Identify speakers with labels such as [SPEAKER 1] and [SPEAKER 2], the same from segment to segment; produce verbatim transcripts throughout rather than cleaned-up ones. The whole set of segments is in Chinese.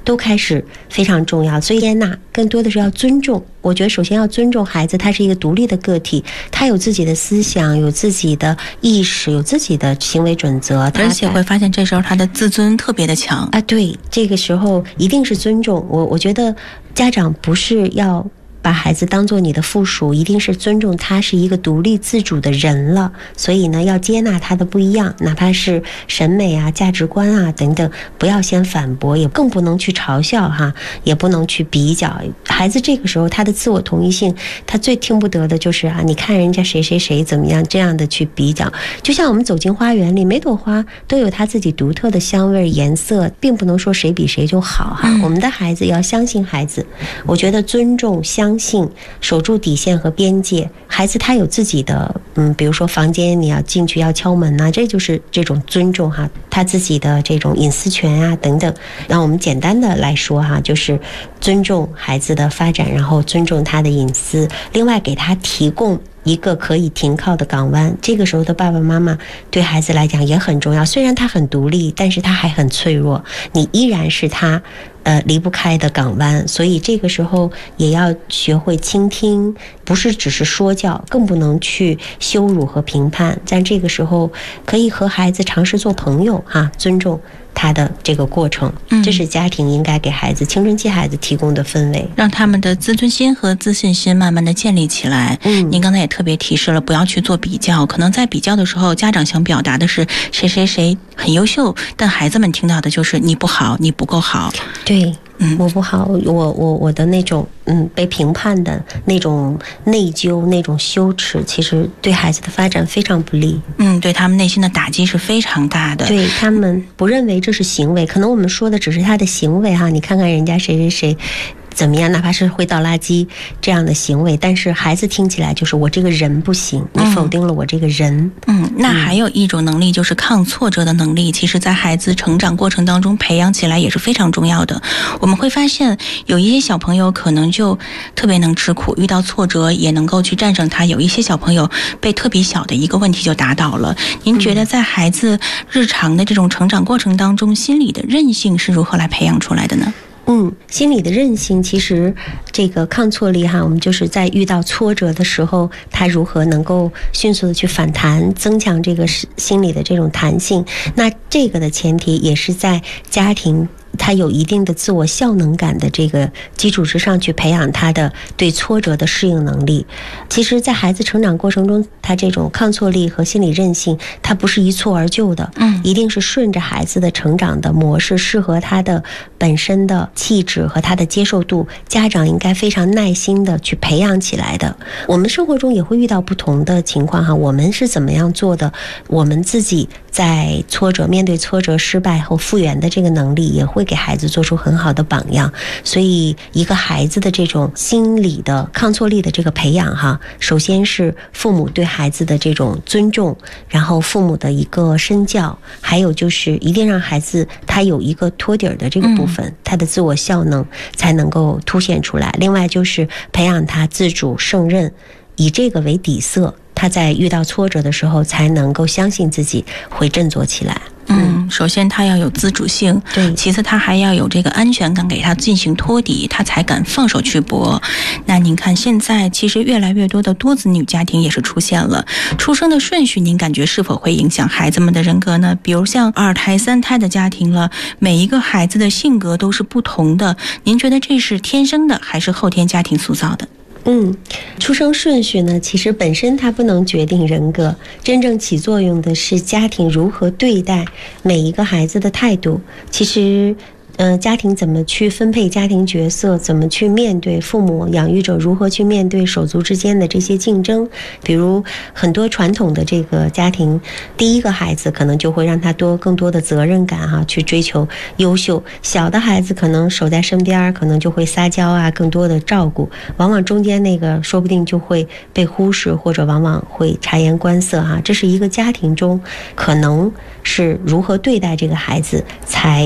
[SPEAKER 1] 都开始非常重要。所以接纳更多的是要尊重，我觉得首先要尊重孩子，他是一个独立的个体，他有自己的思想，有自己的意识，有自己的行为准则，
[SPEAKER 2] 而且会发现这时候他的自尊特别的强
[SPEAKER 1] 啊。对，这个时候一定是尊重。我我觉得家长不是要把孩子当作你的附属，一定是尊重他是一个独立自主的人了，所以呢要接纳他的不一样，哪怕是审美啊、价值观啊等等，不要先反驳，也更不能去嘲笑哈，也不能去比较。孩子这个时候他的自我同一性，他最听不得的就是啊，你看人家谁谁谁怎么样，这样的去比较。就像我们走进花园里，每朵花都有它自己独特的香味颜色，并不能说谁比谁就好哈。嗯、我们的孩子要相信孩子，我觉得尊重相信信守住底线和边界，孩子他有自己的嗯，比如说房间你要进去要敲门啊，这就是这种尊重哈，他自己的这种隐私权啊等等。那我们简单的来说哈，就是尊重孩子的发展，然后尊重他的隐私，另外给他提供一个可以停靠的港湾。这个时候的爸爸妈妈对孩子来讲也很重要，虽然他很独立，但是他还很脆弱，你依然是他呃离不开的港湾。所以这个时候也要学会倾听，不是只是说教，更不能去羞辱和评判。在这个时候可以和孩子尝试做朋友哈，尊重他的这个过程，这是家庭应该给孩子青春期孩子提供的氛围，
[SPEAKER 2] 让他们的自尊心和自信心慢慢的建立起来。嗯，您刚才也特别提示了，不要去做比较，可能在比较的时候，家长想表达的是谁谁谁很优秀，但孩子们听到的就是你不好，你不够好。
[SPEAKER 1] 对。嗯，我不好，我我我的那种嗯被评判的那种内疚、那种羞耻，其实对孩子的发展非常不利。
[SPEAKER 2] 嗯，对他们内心的打击是非常大的。
[SPEAKER 1] 对，他们不认为这是行为，可能我们说的只是他的行为哈。你看看人家谁谁谁怎么样，哪怕是会倒垃圾这样的行为，但是孩子听起来就是我这个人不行，你否定了我这个人。
[SPEAKER 2] 嗯，那还有一种能力就是抗挫折的能力，其实在孩子成长过程当中培养起来也是非常重要的。我们会发现有一些小朋友可能就特别能吃苦，遇到挫折也能够去战胜它，有一些小朋友被特别小的一个问题就打倒了。您觉得在孩子日常的这种成长过程当中，心理的韧性是如何来培养出来的呢？
[SPEAKER 1] 嗯，心理的韧性，其实这个抗挫力哈，我们就是在遇到挫折的时候，他如何能够迅速的去反弹，增强这个心理的这种弹性。那这个的前提也是在家庭他有一定的自我效能感的这个基础之上去培养他的对挫折的适应能力。其实在孩子成长过程中，他这种抗挫力和心理韧性，他不是一蹴而就的，嗯，一定是顺着孩子的成长的模式，适合他的本身的气质和他的接受度，家长应该非常耐心的去培养起来的。我们生活中也会遇到不同的情况哈，我们是怎么样做的，我们自己在挫折面对挫折失败后复原的这个能力，也会给孩子做出很好的榜样。所以一个孩子的这种心理的抗挫力的这个培养哈，首先是父母对孩子的这种尊重，然后父母的一个身教，还有就是一定让孩子他有一个托底儿的这个部分，嗯，他的自我效能才能够凸显出来。另外就是培养他自主胜任，以这个为底色，他在遇到挫折的时候才能够相信自己会振作起来。
[SPEAKER 2] 嗯，首先他要有自主性，
[SPEAKER 1] 对，
[SPEAKER 2] 其次他还要有这个安全感，给他进行托底，他才敢放手去搏。那您看现在其实越来越多的多子女家庭也是出现了，出生的顺序您感觉是否会影响孩子们的人格呢？比如像二胎三胎的家庭了，每一个孩子的性格都是不同的，您觉得这是天生的还是后天家庭塑造的？
[SPEAKER 1] 嗯，出生顺序呢，其实本身它不能决定人格，真正起作用的是家庭如何对待每一个孩子的态度。其实呃，家庭怎么去分配家庭角色，怎么去面对父母养育者如何去面对手足之间的这些竞争。比如很多传统的这个家庭，第一个孩子可能就会让他多更多的责任感哈、啊，去追求优秀，小的孩子可能守在身边，可能就会撒娇啊，更多的照顾，往往中间那个说不定就会被忽视，或者往往会察言观色哈、啊。这是一个家庭中可能是如何对待这个孩子才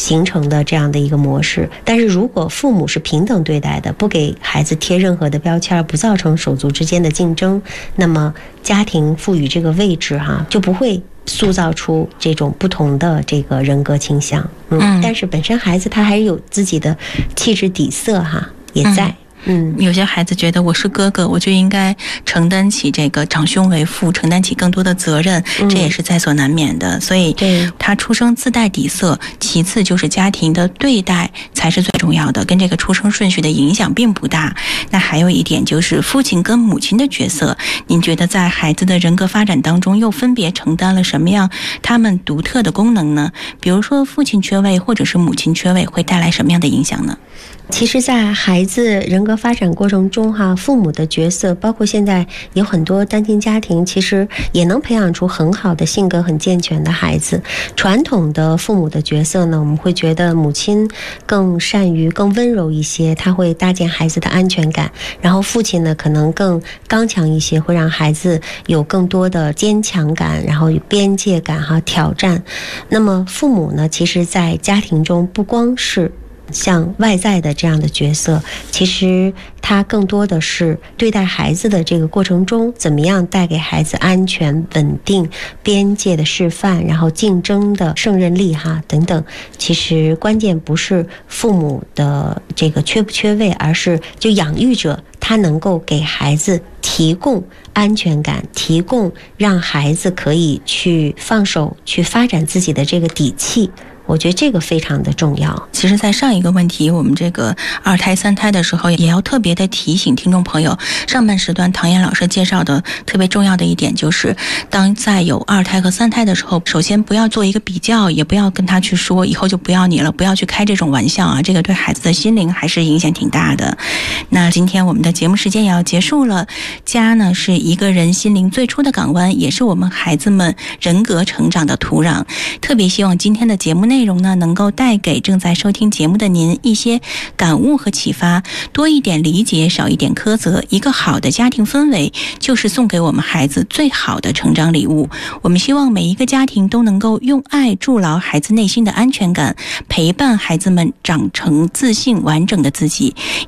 [SPEAKER 1] 形成的这样的一个模式。但是如果父母是平等对待的，不给孩子贴任何的标签，不造成手足之间的竞争，那么家庭赋予这个位置哈，就不会塑造出这种不同的这个人格倾向。嗯，嗯但是本身孩子他还是有自己的气质底色哈，也在。嗯
[SPEAKER 2] 嗯，有些孩子觉得我是哥哥，我就应该承担起这个长兄为父，承担起更多的责任，嗯、这也是在所难免的。所以，他出生自带底色，其次就是家庭的对待才是最重要的，跟这个出生顺序的影响并不大。那还有一点就是父亲跟母亲的角色，您觉得在孩子的人格发展当中又分别承担了什么样他们独特的功能呢？比如说父亲缺位或者是母亲缺位会带来什么样的影响呢？
[SPEAKER 1] 其实在孩子人格发展过程中哈，父母的角色，包括现在有很多单亲家庭，其实也能培养出很好的性格很健全的孩子。传统的父母的角色呢，我们会觉得母亲更善于更温柔一些，他会搭建孩子的安全感，然后父亲呢可能更刚强一些，会让孩子有更多的坚强感，然后有边界感哈，挑战。那么父母呢，其实在家庭中不光是像外在的这样的角色，其实他更多的是对待孩子的这个过程中，怎么样带给孩子安全、稳定、边界的示范，然后竞争的胜任力哈等等。其实关键不是父母的这个缺不缺位，而是就养育者他能够给孩子提供安全感，提供让孩子可以去放手去发展自己的这个底气。我觉得这个非常的重要。
[SPEAKER 2] 其实在上一个问题我们这个二胎三胎的时候，也要特别的提醒听众朋友，上半时段唐嫣老师介绍的特别重要的一点就是当在有二胎和三胎的时候，首先不要做一个比较，也不要跟他去说以后就不要你了，不要去开这种玩笑啊，这个对孩子的心灵还是影响挺大的。那今天我们的节目时间也要结束了。家呢是一个人心灵最初的港湾，也是我们孩子们人格成长的土壤。特别希望今天的节目内容呢能够带给正在收听节目的您一些感悟和启发，多一点理解，少一点苛责。一个好的家庭氛围就是送给我们孩子最好的成长礼物。我们希望每一个家庭都能够用爱筑牢孩子内心的安全感，陪伴孩子们长成自信完整的自己，